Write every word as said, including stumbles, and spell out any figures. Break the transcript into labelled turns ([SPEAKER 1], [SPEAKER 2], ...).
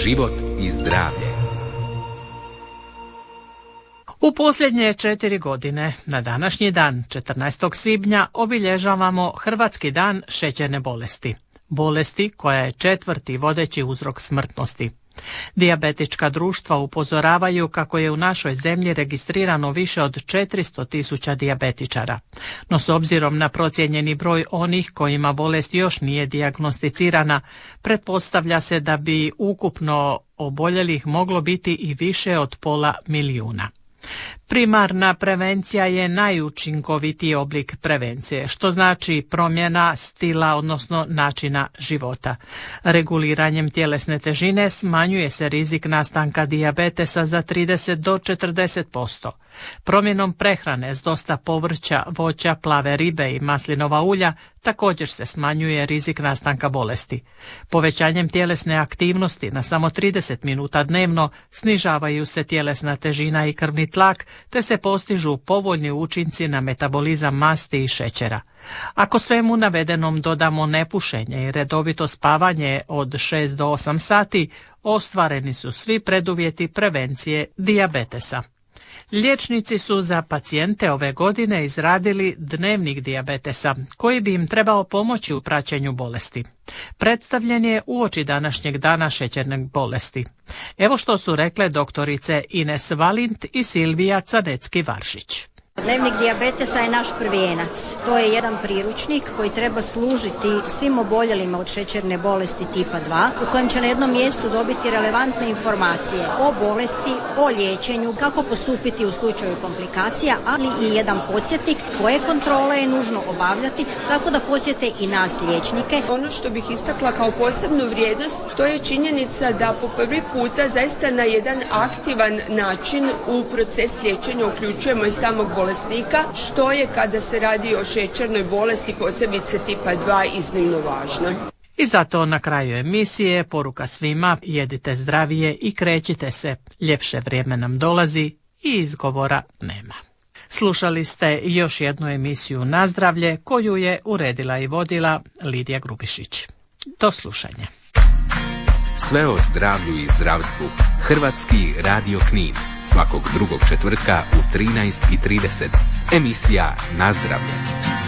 [SPEAKER 1] život i zdravlje.
[SPEAKER 2] U posljednje četiri godine, na današnji dan, četrnaestog svibnja, obilježavamo Hrvatski dan šećerne bolesti. Bolesti koja je četvrti vodeći uzrok smrtnosti. Dijabetička društva upozoravaju kako je u našoj zemlji registrirano više od četiristo tisuća dijabetičara. No s obzirom na procijenjeni broj onih kojima bolest još nije dijagnosticirana, pretpostavlja se da bi ukupno oboljelih moglo biti i više od pola milijuna. Primarna prevencija je najučinkovitiji oblik prevencije, što znači promjena stila, odnosno načina života. Reguliranjem tjelesne težine smanjuje se rizik nastanka dijabetesa za trideset do četrdeset posto. Promjenom prehrane s dosta povrća, voća, plave ribe i maslinova ulja također se smanjuje rizik nastanka bolesti. Povećanjem tjelesne aktivnosti na samo trideset minuta dnevno snižavaju se tjelesna težina i krvni tlak, te se postižu povoljni učinci na metabolizam masti i šećera. Ako svemu navedenom dodamo nepušenje i redovito spavanje od šest do osam sati, ostvareni su svi preduvjeti prevencije dijabetesa. Liječnici su za pacijente ove godine izradili dnevnik dijabetesa, koji bi im trebao pomoći u praćenju bolesti. Predstavljen je uoči današnjeg dana šećerne bolesti. Evo što su rekle doktorice Ines Valint i Silvija Canecki-Varšić.
[SPEAKER 3] Dnevnik dijabetesa je naš prvijenac. To je jedan priručnik koji treba služiti svim oboljelima od šećerne bolesti tipa dva, u kojem će na jednom mjestu dobiti relevantne informacije o bolesti, o liječenju, kako postupiti u slučaju komplikacija, ali i jedan podsjetnik koje kontrole je nužno obavljati, tako da podsjete i nas liječnike.
[SPEAKER 4] Ono što bih istakla kao posebnu vrijednost, to je činjenica da po prvi puta zaista na jedan aktivan način u proces liječenja uključujemo i samog bolesnika, što je kada se radi o šećernoj bolesti, posebice tipa dva, iznimno važno.
[SPEAKER 2] I zato na kraju emisije poruka svima: jedite zdravije i krećite se, ljepše vrijeme nam dolazi i izgovora nema. Slušali ste još jednu emisiju Na zdravlje koju je uredila i vodila Lidija Grubišić. Do slušanja.
[SPEAKER 1] Sve o zdravlju i zdravstvu. Hrvatski radio Knin. Svakog drugog četvrtka u trinaest i trideset. Emisija Na zdravlje.